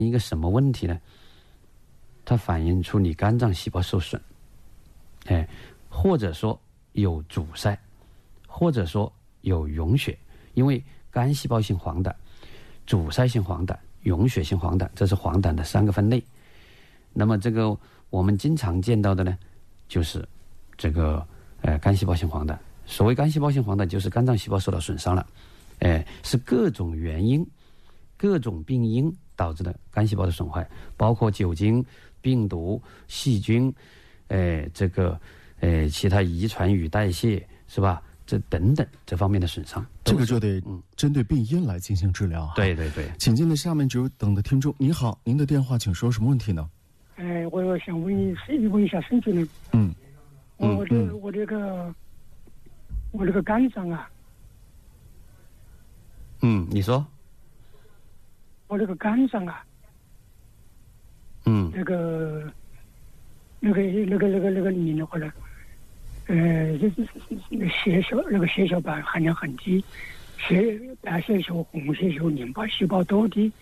一个什么问题呢？它反映出你肝脏细胞受损，或者说有阻塞，或者说有溶血。因为肝细胞性黄疸、阻塞性黄疸、溶血性黄疸，这是黄疸的3个分类。那么这个我们经常见到的呢，就是这个肝细胞性黄疸。所谓肝细胞性黄疸，就是肝脏细胞受到损伤了，是各种原因、各种病因导致的肝细胞的损坏，包括酒精、病毒、细菌，其他遗传与代谢，是吧？这等等这方面的损伤， 这个就得针对病因来进行治疗。 对对对， 请进的下面只有等的听众，你好，您的电话，请说什么问题呢？ 我想问一下身体呢。我这个肝脏啊。 你说。 我这个肝脏啊。那个里面的话呢，血小板含量很低，白血球、红血球、淋巴细胞都低。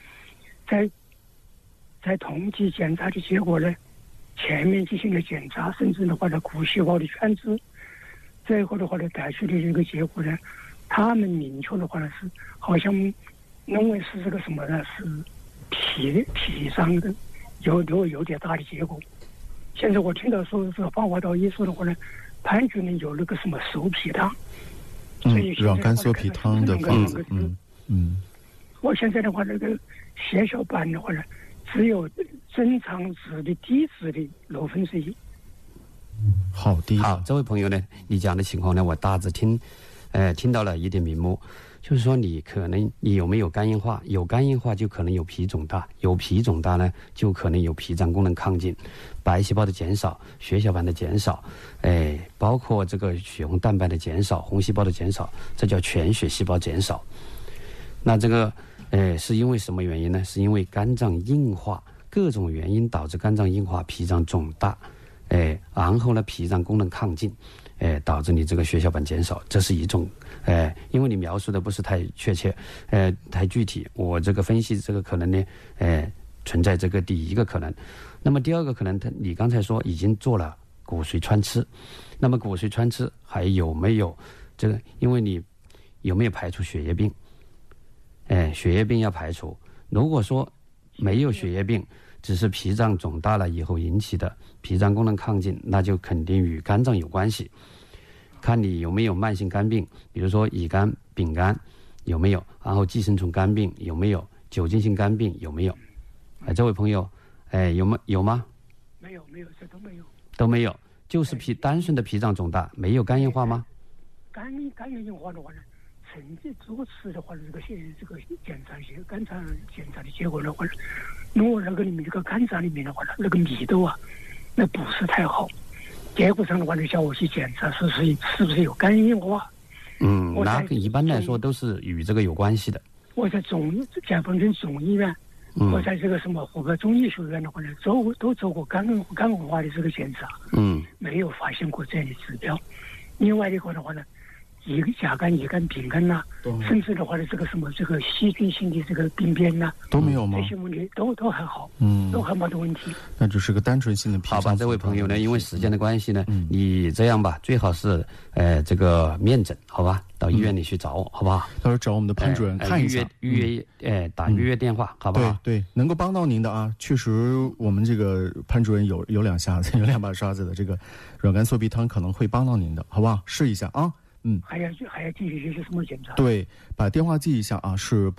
在统计检查的结果呢，全面进行了检查，甚至的话呢，骨细胞的圈子，最后的话呢，得出的这个结果呢，他们明确的话呢是好像认为是这个什么呢？是脾上的有点大的结果。现在我听到说这个方华道医说的话呢，潘主任有那个什么熟脾汤， 软甘缩脾汤的方子。 我现在的话，那个血小板的话呢，只有正常值的低值的1/6。 好低。 好，这位朋友呢，你讲的情况呢，我大致听到了一点眉目。就是说你有没有肝硬化？有肝硬化就可能有脾肿大，有脾肿大呢就可能有脾脏功能亢进，白细胞的减少，血小板的减少，包括这个血红蛋白的减少，红细胞的减少，这叫全血细胞减少。那这个是因为什么原因呢？是因为肝脏硬化，各种原因导致肝脏硬化，脾脏肿大，然后呢脾脏功能亢进，导致你这个血小板减少，这是一种。因为你描述的不是太确切，太具体，我这个分析这个可能呢，存在这个第一个可能。那么第二个可能，你刚才说已经做了骨髓穿刺，那么骨髓穿刺还有没有这个？因为你有没有排除血液病？血液病要排除。如果说没有血液病，只是脾脏肿大了以后引起的脾脏功能亢进，那就肯定与肝脏有关系。看你有没有慢性肝病，比如说乙肝、丙肝有没有，然后寄生虫肝病有没有，酒精性肝病有没有？这位朋友，有吗？ 没有，这都没有，就是单纯的脾脏肿大，没有肝硬化吗？ 肝硬化的话呢，曾经多次的话呢，这个检查的结果的话呢，如果那个里面这个肝脏里面的话呢，那个密度啊，那不是太好。结果上的话呢，叫我去检查是不是有肝硬化。 那一般来说都是与这个有关系的。 我在解放军总医院，我在这个什么湖北中医学院的话呢，都做过肝硬化的这个检查，没有发现过这样的指标。另外一个的话呢，甲肝、乙肝、丙肝呐，甚至的话呢，这个什么这个细菌性的这个病变呐， 都没有吗？ 这些问题都还好，都还没得问题。 那只是个单纯性的脾脏。 好吧，这位朋友呢，因为时间的关系呢，你这样吧，最好是这个面诊，好吧，到医院里去找我，好不好？ 到时候找我们的潘主任看一下， 打预约电话，好不好？ 对，能够帮到您的啊，确实我们这个潘主任有两下子，有2把刷子的这个软甘缩脾汤可能会帮到您的，好不好？试一下啊。 还要继续些什么检查？ 对，把电话记一下啊，是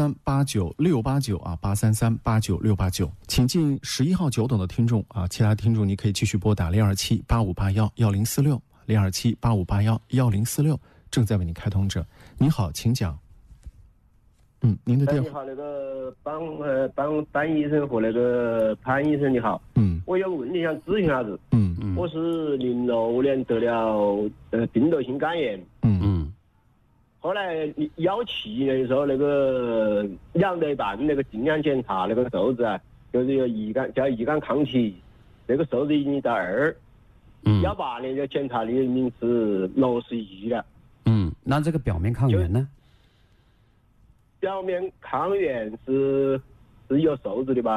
833-89689啊，833-89689。请进11号久等的听众啊，其他听众你可以继续拨打027-8581-1046，027-8581-1046，正在为你开通着。你好，请讲。您的电话。 你好，那个班医生和那个潘医生，你好。我有个问题想咨询下子。我是06年得了病毒性肝炎。后来17年的时候，那个2年半那个定量检查那个数字啊，就是有乙肝抗体，那个数字已经到2。18年就检查的已经是61了。 那这个表面抗原呢？ 表面抗原是是有数字的吧？